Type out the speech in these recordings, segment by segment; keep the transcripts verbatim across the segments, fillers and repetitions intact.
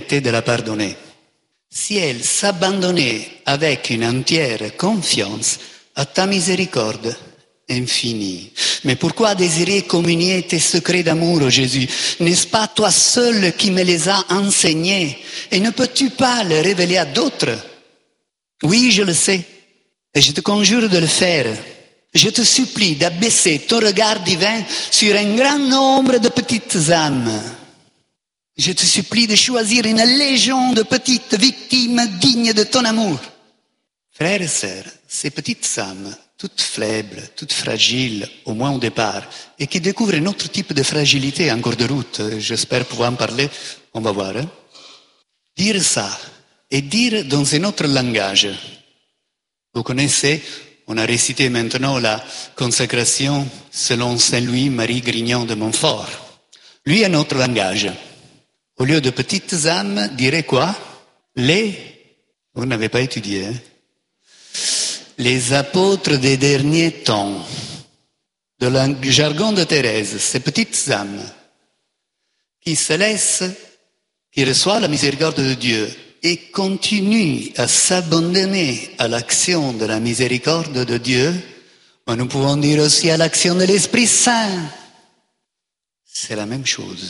était de la pardonner. Si elle s'abandonnait avec une entière confiance à ta miséricorde infinie. Mais pourquoi désirer communier tes secrets d'amour, ô Jésus? N'est-ce pas toi seul qui me les as enseignés? Et ne peux-tu pas les révéler à d'autres? Oui, je le sais. Et je te conjure de le faire. Je te supplie d'abaisser ton regard divin sur un grand nombre de petites âmes. Je te supplie de choisir une légion de petites victimes dignes de ton amour. Frères et sœurs, ces petites âmes, toutes faibles, toutes fragiles, au moins au départ, et qui découvrent un autre type de fragilité en cours de route, j'espère pouvoir en parler, on va voir. Hein? Dire ça, et dire dans un autre langage. Vous connaissez, on a récité maintenant la consécration selon Saint Louis-Marie Grignon de Montfort. Lui a un autre langage. Au lieu de petites âmes, dirait quoi? Les, vous n'avez pas étudié, hein? Les apôtres des derniers temps, de le jargon de Thérèse, ces petites âmes qui se laissent, qui reçoivent la miséricorde de Dieu et continuent à s'abandonner à l'action de la miséricorde de Dieu, mais nous pouvons dire aussi à l'action de l'Esprit Saint. C'est la même chose.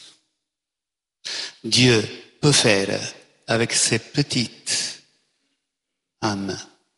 Dieu peut faire avec ces petites âmes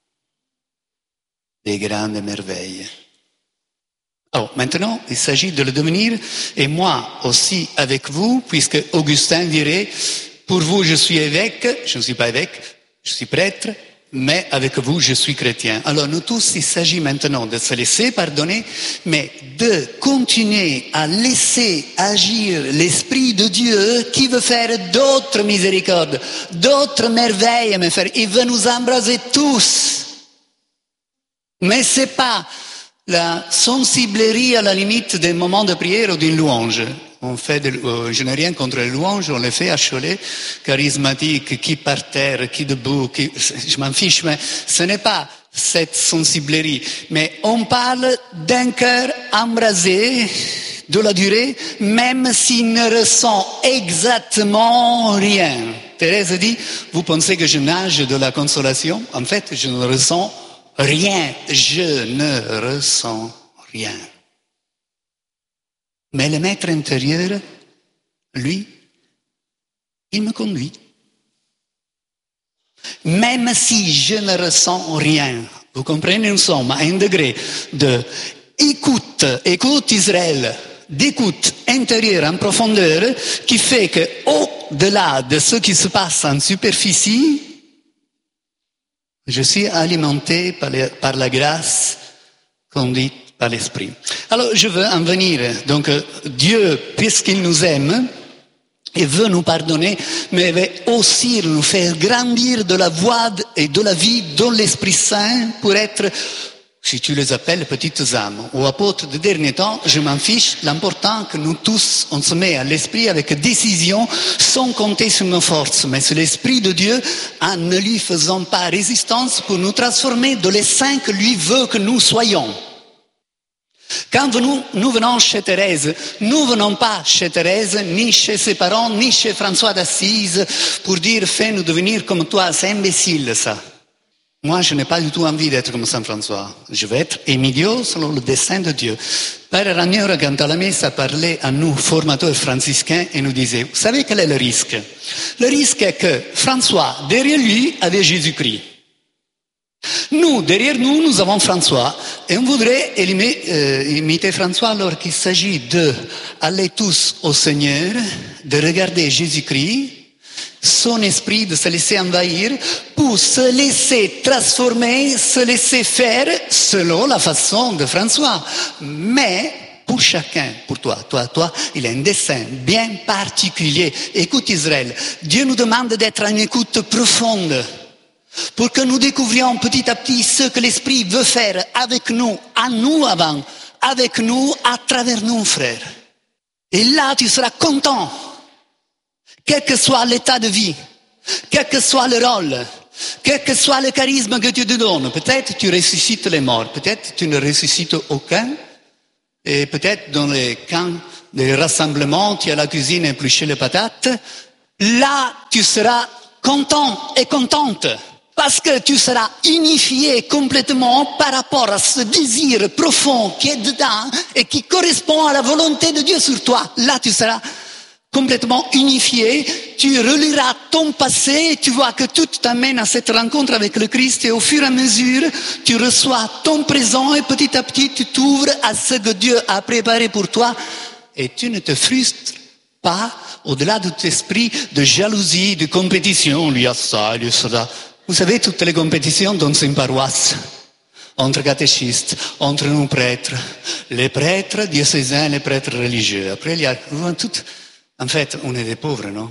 des grandes merveilles. Alors, maintenant, il s'agit de le devenir, et moi aussi avec vous, puisque Augustin dirait, pour vous je suis évêque, je ne suis pas évêque, je suis prêtre, mais avec vous je suis chrétien. Alors nous tous, il s'agit maintenant de se laisser pardonner, mais de continuer à laisser agir l'Esprit de Dieu qui veut faire d'autres miséricordes, d'autres merveilles, mes frères. Il veut nous embraser tous. Mais c'est pas la sensiblerie à la limite des moments de prière ou d'une louange. On fait de, euh, je n'ai rien contre les louanges, on les fait à Cholet, charismatiques, qui par terre, qui debout, qui, je m'en fiche, mais ce n'est pas cette sensiblerie. Mais on parle d'un cœur embrasé de la durée, même s'il ne ressent exactement rien. Thérèse dit, vous pensez que je nage de la consolation? En fait, je ne ressens rien, je ne ressens rien. Mais le maître intérieur, lui, il me conduit. Même si je ne ressens rien, vous comprenez, nous sommes à un degré de écoute, écoute Israël, d'écoute intérieure en profondeur, qui fait que au-delà de ce qui se passe en superficie, je suis alimenté par, les, par la grâce conduite par l'Esprit. Alors, je veux en venir. Donc, Dieu, puisqu'il nous aime, et veut nous pardonner, mais veut aussi nous faire grandir de la voie et de la vie dans l'Esprit Saint pour être, si tu les appelles petites âmes, ou apôtres de dernier temps, je m'en fiche. L'important que nous tous, on se met à l'Esprit avec décision, sans compter sur nos forces, mais sur l'Esprit de Dieu, en ne lui faisant pas résistance pour nous transformer dans les saints que lui veut que nous soyons. Quand nous, nous venons chez Thérèse, nous ne venons pas chez Thérèse, ni chez ses parents, ni chez François d'Assise, pour dire « fais-nous devenir comme toi », c'est imbécile ça. Moi, je n'ai pas du tout envie d'être comme Saint François. Je veux être Emilio selon le dessein de Dieu. Père Ragnore, quand à la messe, a parlé à nous, formateurs franciscains, et nous disait, vous savez quel est le risque? Le risque est que François, derrière lui, avait Jésus-Christ. Nous, derrière nous, nous avons François, et on voudrait imiter, euh, imiter François alors qu'il s'agit de aller tous au Seigneur, de regarder Jésus-Christ, son esprit, de se laisser envahir, pour se laisser transformer, se laisser faire selon la façon de François. Mais pour chacun, pour toi, toi, toi, il a un dessein bien particulier. Écoute Israël, Dieu nous demande d'être en écoute profonde, pour que nous découvrions petit à petit ce que l'Esprit veut faire avec nous, à nous avant, avec nous, à travers nous, frères. Et là, tu seras content, quel que soit l'état de vie, quel que soit le rôle, quel que soit le charisme que Dieu te donne. Peut-être tu ressuscites les morts, peut-être tu ne ressuscites aucun, et peut-être dans les camps des rassemblements, tu as la cuisine éplucher les patates, là tu seras content et contente. Parce que tu seras unifié complètement par rapport à ce désir profond qui est dedans et qui correspond à la volonté de Dieu sur toi. Là, tu seras complètement unifié. Tu reliras ton passé. Tu vois que tout t'amène à cette rencontre avec le Christ et au fur et à mesure, tu reçois ton présent et petit à petit, tu t'ouvres à ce que Dieu a préparé pour toi et tu ne te frustres pas au-delà de ton esprit de jalousie, de compétition. Lui a ça, lui a ça. Vous savez, toutes les compétitions dans une paroisse, entre catéchistes, entre nous prêtres, les prêtres diocésains, les prêtres religieux. Après, il y a tout. En fait, on est des pauvres, non?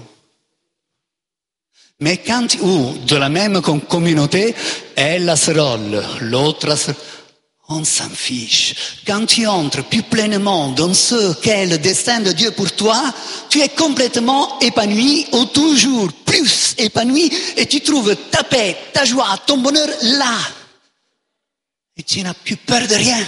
Mais quand, ou de la même communauté, elle a ce rôle, l'autre a ce... On s'en fiche. Quand tu entres plus pleinement dans ce qu'est le destin de Dieu pour toi, tu es complètement épanoui ou toujours plus épanoui et tu trouves ta paix, ta joie, ton bonheur là. Et tu n'as plus peur de rien.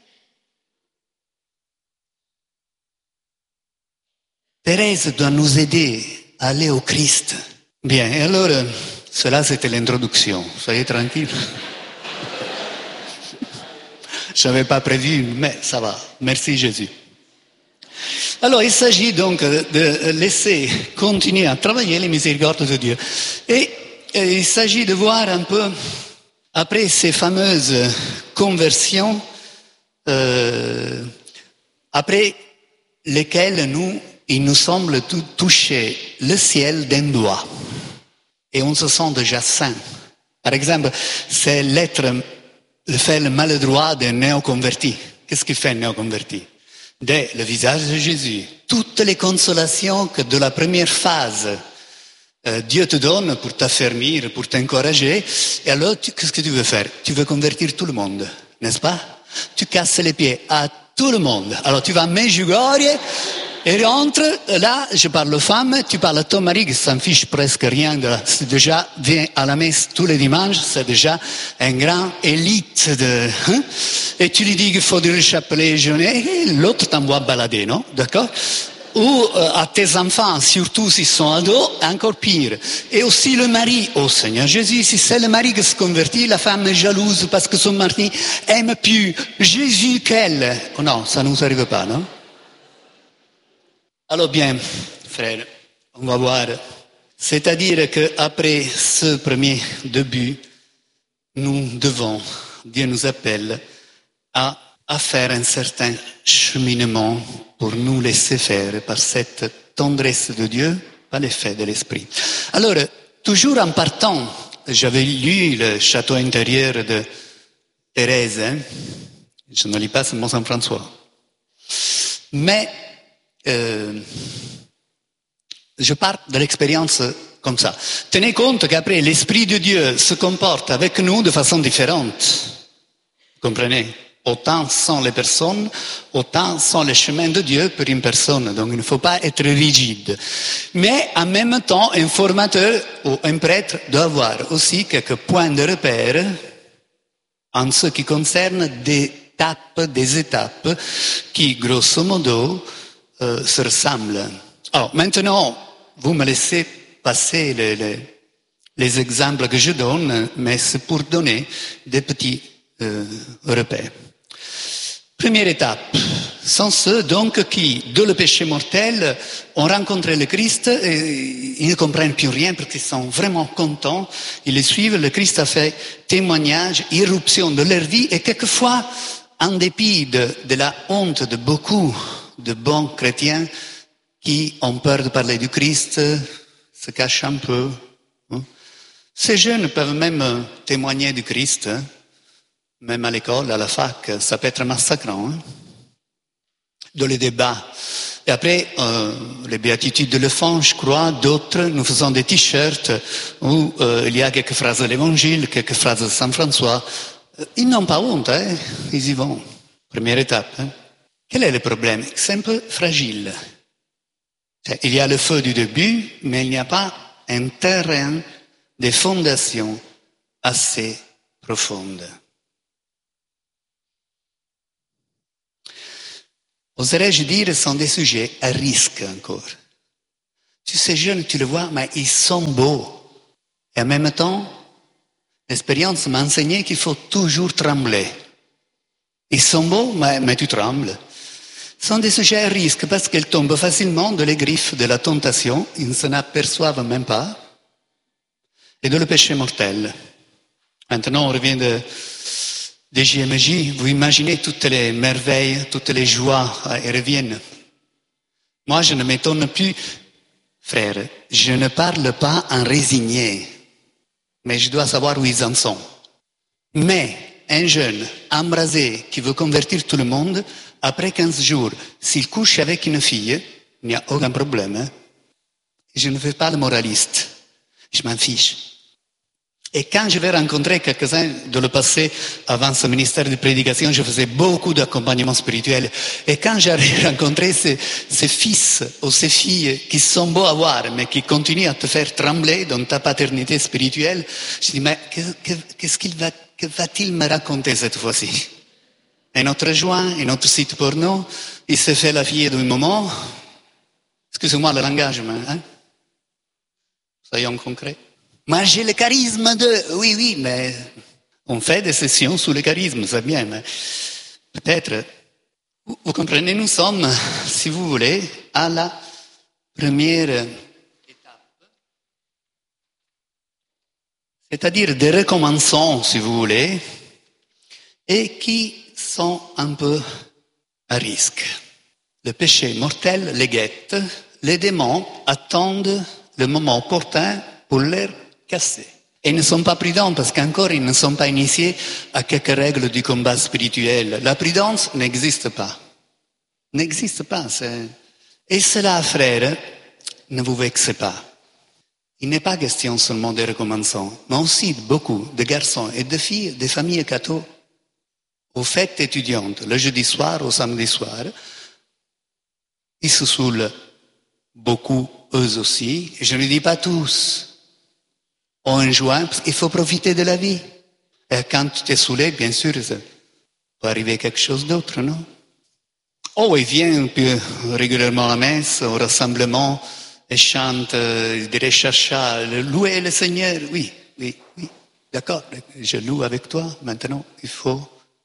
Thérèse doit nous aider à aller au Christ. Bien, et alors, cela c'était l'introduction. Soyez tranquille. Je n'avais pas prévu, mais ça va. Merci Jésus. Alors, il s'agit donc de laisser continuer à travailler les miséricordes de Dieu. Et, et il s'agit de voir un peu, après ces fameuses conversions, euh, après lesquelles nous, il nous semble toucher le ciel d'un doigt. Et on se sent déjà saint. Par exemple, c'est l'être... le fait le maladroit d'un néoconverti. Qu'est-ce qu'il fait un néoconverti? Dès le visage de Jésus, toutes les consolations que de la première phase euh, Dieu te donne pour t'affermir, pour t'encourager, et alors tu, qu'est-ce que tu veux faire? Tu veux convertir tout le monde, n'est-ce pas? Tu casses les pieds à tout le monde. Alors tu vas à Medjugorje et rentre, là, je parle aux femmes, tu parles à ton mari qui s'en fiche presque rien de là. C'est déjà, vient à la messe tous les dimanches, c'est déjà un grand élite de, hein? Et tu lui dis qu'il faut dire le chapelet jaune, et l'autre t'envoie balader, non? D'accord? Ou euh, à tes enfants, surtout s'ils sont ados, encore pire. Et aussi le mari, oh Seigneur Jésus, si c'est le mari qui se convertit, la femme est jalouse parce que son mari aime plus Jésus qu'elle. Oh non, ça ne nous arrive pas, non? Alors bien, frère, on va voir. C'est-à-dire qu'après ce premier début, nous devons, Dieu nous appelle à, à faire un certain cheminement pour nous laisser faire par cette tendresse de Dieu, par l'effet de l'Esprit. Alors, toujours en partant, j'avais lu le château intérieur de Thérèse, hein? Je ne lis pas seulement Saint François. Mais Euh, je pars de l'expérience comme ça. Tenez compte qu'après, l'Esprit de Dieu se comporte avec nous de façon différente. Vous comprenez? Autant sont les personnes, autant sont les chemins de Dieu pour une personne. Donc il ne faut pas être rigide. Mais en même temps, un formateur ou un prêtre doit avoir aussi quelques points de repère en ce qui concerne des étapes, des étapes qui, grosso modo, Euh, se ressemblent. Alors, maintenant, vous me laissez passer les, les, les exemples que je donne, mais c'est pour donner des petits euh, repères. Première étape, sont ceux donc qui, de le péché mortel, ont rencontré le Christ et ils ne comprennent plus rien parce qu'ils sont vraiment contents, ils le suivent, le Christ a fait témoignage, irruption de leur vie et quelquefois, en dépit de, de la honte de beaucoup de bons chrétiens qui ont peur de parler du Christ, se cachent un peu. Hein. Ces jeunes peuvent même témoigner du Christ, hein. Même à l'école, à la fac, ça peut être massacrant. Hein. Dans les débats. Et après, euh, les béatitudes le font, je crois, d'autres, nous faisons des t-shirts où euh, il y a quelques phrases de l'Évangile, quelques phrases de Saint François. Ils n'ont pas honte, hein. Ils y vont. Première étape. Hein. Quel est le problème? C'est un peu fragile. Il y a le feu du début, mais il n'y a pas un terrain de fondation assez profonde. Oserais-je dire, ce sont des sujets à risque encore. Tu sais jeunes, tu le vois, mais ils sont beaux. Et en même temps, l'expérience m'a enseigné qu'il faut toujours trembler. Ils sont beaux, mais, mais tu trembles. Ce sont des sujets à risque parce qu'ils tombent facilement dans les griffes de la tentation, ils ne s'en aperçoivent même pas, et de le péché mortel. Maintenant, on revient de, des J M J. Vous imaginez toutes les merveilles, toutes les joies, elles reviennent. Moi, je ne m'étonne plus, frère, je ne parle pas en résigné, mais je dois savoir où ils en sont. Mais un jeune embrasé qui veut convertir tout le monde, après quinze jours, s'il couche avec une fille, il n'y a aucun problème. Hein? Je ne fais pas le moraliste, je m'en fiche. Et quand je vais rencontrer quelques-uns dans le passé, avant ce ministère de prédication, je faisais beaucoup d'accompagnement spirituel. Et quand j'ai rencontré ces, ces fils ou ces filles qui sont beaux à voir, mais qui continuent à te faire trembler dans ta paternité spirituelle, je dis, mais qu'est-ce qu'il va, que va-t-il me raconter cette fois-ci? Un autre joint, un autre site porno, il se fait la fille d'un moment. Excusez-moi le langage, mais, hein? Soyons concrets. Moi, j'ai le charisme de... Oui, oui, mais on fait des sessions sous le charisme, c'est bien, mais peut-être... Vous, vous comprenez, nous sommes, si vous voulez, à la première étape. C'est-à-dire des recommençants, si vous voulez, et qui sont un peu à risque. Le péché mortel les guette, les démons attendent le moment opportun pour leur casser. Et ils ne sont pas prudents parce qu'encore ils ne sont pas initiés à quelques règles du combat spirituel. La prudence n'existe pas. N'existe pas. C'est... Et cela, frère, ne vous vexez pas. Il n'est pas question seulement de recommençants, mais aussi beaucoup de garçons et de filles des familles cathos aux fêtes étudiantes, le jeudi soir, au samedi soir. Ils se saoulent beaucoup, eux aussi. Et je ne dis pas tous. Ont un joint, parce qu'il faut profiter de la vie. Et quand tu t'es saoulé, bien sûr, ça peut arriver quelque chose d'autre, non? Oh, ils viennent plus régulièrement à la messe, au rassemblement, et chantent, ils diraient chacha, louer le Seigneur. Oui, oui, oui, d'accord, je loue avec toi, maintenant, il faut.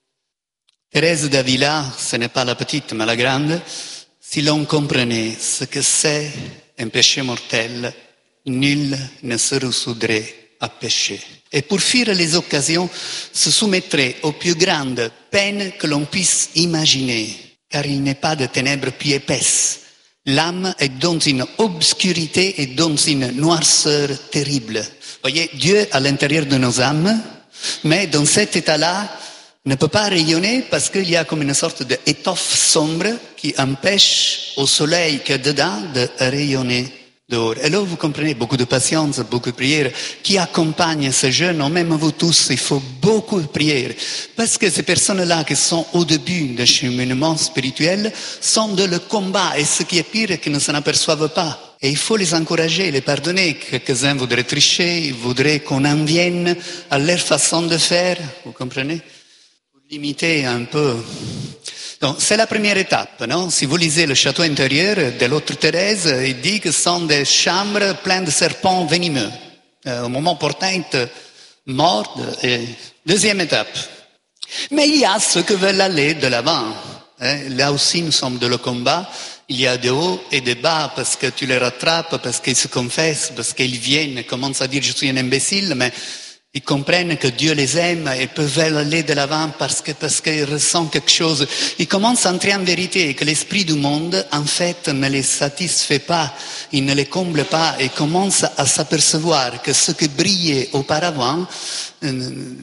Thérèse d'Avila, ce n'est pas la petite, mais la grande, si l'on comprenait ce que c'est un péché mortel, nul ne se résoudrait à pécher. Et pour fuir les occasions, se soumettrait aux plus grandes peines que l'on puisse imaginer, car il n'est pas de ténèbres plus épaisses. L'âme est dans une obscurité et dans une noirceur terrible. Voyez, Dieu à l'intérieur de nos âmes, mais dans cet état-là, ne peut pas rayonner parce qu'il y a comme une sorte d'étoffe sombre qui empêche au soleil qui est dedans de rayonner dehors. Et là, vous comprenez, beaucoup de patience, beaucoup de prières qui accompagnent ces jeunes, même vous tous, il faut beaucoup de prières. Parce que ces personnes-là qui sont au début du cheminement spirituel sont dans le combat. Et ce qui est pire, c'est qu'ils ne s'en aperçoivent pas. Et il faut les encourager, les pardonner. Quelques-uns voudraient tricher, ils voudraient qu'on en vienne à leur façon de faire. Vous comprenez? Pour limiter un peu. Donc, c'est la première étape, non? Si vous lisez le château intérieur de l'autre Thérèse, il dit que ce sont des chambres pleines de serpents venimeux. Euh, au moment opportun, ils te mordent. Et... Deuxième étape. Mais il y a ceux qui veulent aller de l'avant. Hein? Là aussi, nous sommes dans le combat. Il y a des hauts et des bas parce que tu les rattrapes, parce qu'ils se confessent, parce qu'ils viennent et commencent à dire je suis un imbécile, mais ils comprennent que Dieu les aime et peuvent aller de l'avant parce que, parce qu'ils ressentent quelque chose. Ils commencent à entrer en vérité et que l'esprit du monde, en fait, ne les satisfait pas, il ne les comble pas et commencent à s'apercevoir que ce qui brillait auparavant euh,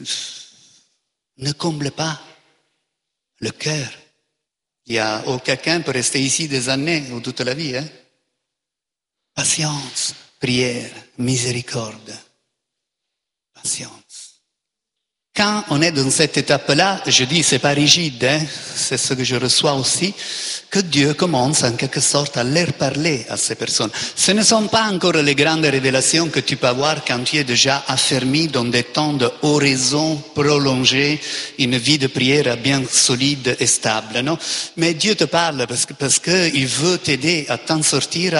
ne comble pas le cœur. Il y a, oh, quelqu'un peut rester ici des années ou toute la vie, hein? Patience, prière, miséricorde. Patience. Quand on est dans cette étape-là, je dis, c'est pas rigide, hein, c'est ce que je reçois aussi, que Dieu commence en quelque sorte à leur parler à ces personnes. Ce ne sont pas encore les grandes révélations que tu peux avoir quand tu es déjà affermi dans des temps d'oraison prolongée, une vie de prière bien solide et stable, non? Mais Dieu te parle parce que, parce que il veut t'aider à t'en sortir et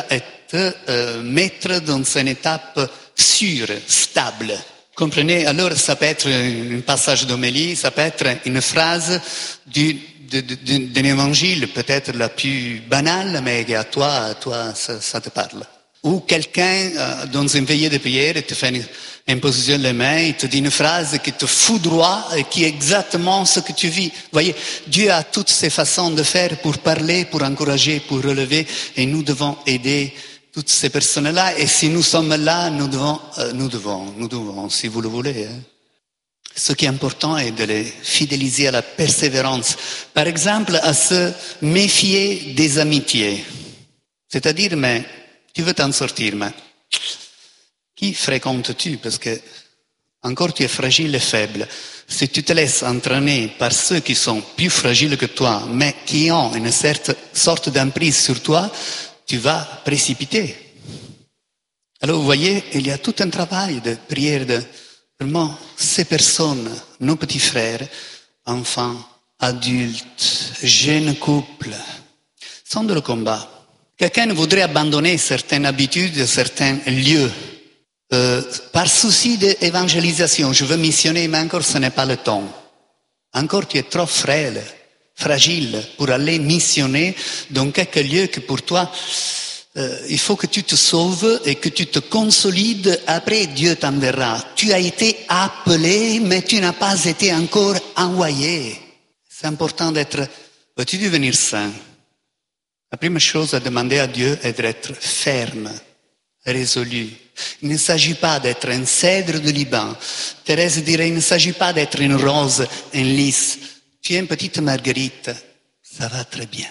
te euh, mettre dans une étape sûre, stable. Comprenez? Alors, ça peut être un passage d'homélie, ça peut être une phrase du, de, de, d'un évangile, peut-être la plus banale, mais à toi, à toi, ça, ça te parle. Ou quelqu'un, euh, dans une veillée de prière, te fait une imposition des mains, il te dit une phrase qui te foudroie et qui est exactement ce que tu vis. Vous voyez, Dieu a toutes ces façons de faire pour parler, pour encourager, pour relever, et nous devons aider toutes ces personnes-là. Et si nous sommes là, nous devons, euh, nous devons, nous devons, si vous le voulez. Hein. Ce qui est important est de les fidéliser à la persévérance. Par exemple, à se méfier des amitiés. C'est-à-dire, mais tu veux t'en sortir, mais qui fréquentes-tu? Parce que encore tu es fragile et faible. Si tu te laisses entraîner par ceux qui sont plus fragiles que toi, mais qui ont une certaine sorte d'emprise sur toi, tu vas précipiter. Alors vous voyez, il y a tout un travail de prière de vraiment ces personnes, nos petits frères, enfants, adultes, jeunes couples, sont dans le combat. Quelqu'un voudrait abandonner certaines habitudes, certains lieux, euh, par souci d'évangélisation. Je veux missionner, mais encore ce n'est pas le temps. Encore tu es trop frêle, fragile pour aller missionner dans quelques lieux que pour toi, euh, il faut que tu te sauves et que tu te consolides. Après, Dieu t'enverra. Tu as été appelé, mais tu n'as pas été encore envoyé. C'est important d'être, veux-tu devenir saint? La première chose à demander à Dieu est d'être ferme, résolu. Il ne s'agit pas d'être un cèdre du Liban. Thérèse dirait, il ne s'agit pas d'être une rose, un lys. Tu es une petite marguerite, ça va très bien.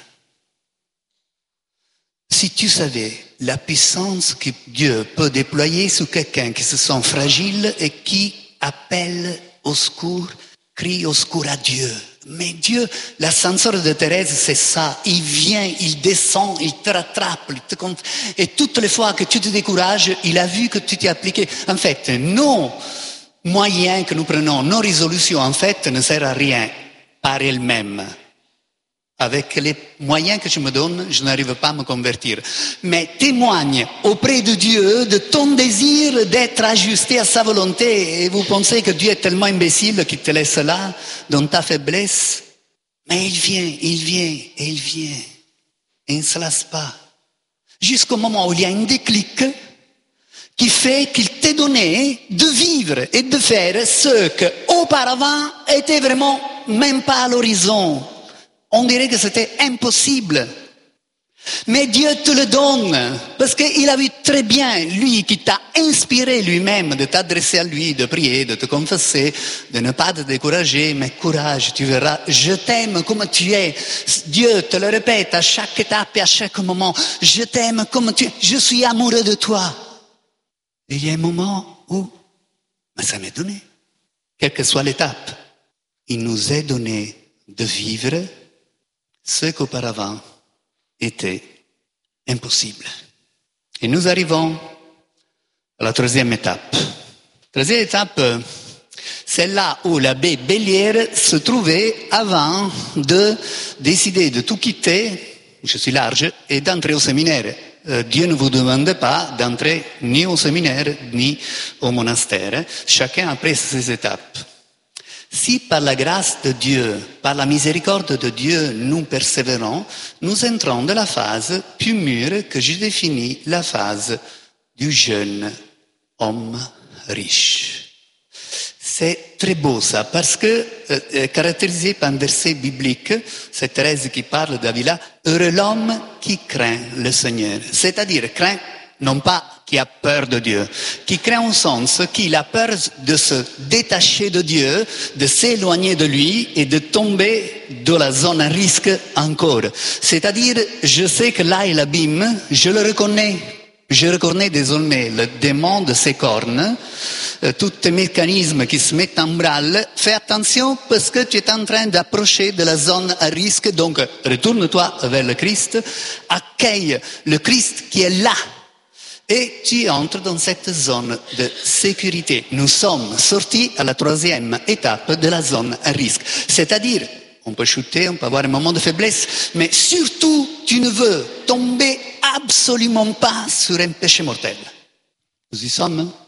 Si tu savais la puissance que Dieu peut déployer sur quelqu'un qui se sent fragile et qui appelle au secours, crie au secours à Dieu. Mais Dieu, l'ascenseur de Thérèse, c'est ça. Il vient, il descend, il te rattrape. Il te compte. Et toutes les fois que tu te décourages, il a vu que tu t'es appliqué. En fait, nos moyens que nous prenons, nos résolutions, en fait, ne servent à rien par elles-mêmes. Avec les moyens que je me donne, je n'arrive pas à me convertir. Mais témoigne auprès de Dieu de ton désir d'être ajusté à sa volonté. Et vous pensez que Dieu est tellement imbécile qu'il te laisse là, dans ta faiblesse. Mais il vient, il vient, et il vient. Et il ne se lasse pas. Jusqu'au moment où il y a un déclic qui fait qu'il t'est donné de vivre et de faire ce que auparavant était vraiment même pas à l'horizon. On dirait que c'était impossible. Mais Dieu te le donne, parce qu'il a vu très bien, lui qui t'a inspiré lui-même de t'adresser à lui, de prier, de te confesser, de ne pas te décourager, mais courage, tu verras, je t'aime comme tu es. Dieu te le répète à chaque étape et à chaque moment, je t'aime comme tu es, je suis amoureux de toi. Et il y a un moment où, mais ça m'est donné, quelle que soit l'étape, il nous est donné de vivre ce qu'auparavant était impossible. Et nous arrivons à la troisième étape. La troisième étape, c'est là où l'abbé Bellière se trouvait avant de décider de tout quitter, je suis large, et d'entrer au séminaire. Euh, Dieu ne vous demande pas d'entrer ni au séminaire ni au monastère. Chacun a pris ses étapes. Si par la grâce de Dieu, par la miséricorde de Dieu, nous persévérons, nous entrons dans la phase plus mûre que je définis la phase du jeune homme riche. C'est très beau ça, parce que, euh, caractérisé par un verset biblique, c'est Thérèse qui parle d'Avila, heureux l'homme qui craint le Seigneur. C'est-à-dire, craint non pas qui a peur de Dieu, qui craint au sens qu'il a peur de se détacher de Dieu, de s'éloigner de lui et de tomber dans la zone à risque encore. C'est-à-dire, je sais que là est l'abîme, je le reconnais. Je reconnais désormais le démon de ses cornes, euh, tous les mécanismes qui se mettent en branle. Fais attention parce que tu es en train d'approcher de la zone à risque. Donc, retourne-toi vers le Christ, accueille le Christ qui est là. Et tu entres dans cette zone de sécurité. Nous sommes sortis à la troisième étape de la zone à risque. C'est-à-dire, on peut chuter, on peut avoir un moment de faiblesse, mais surtout, tu ne veux tomber absolument pas sur un péché mortel. Nous y sommes.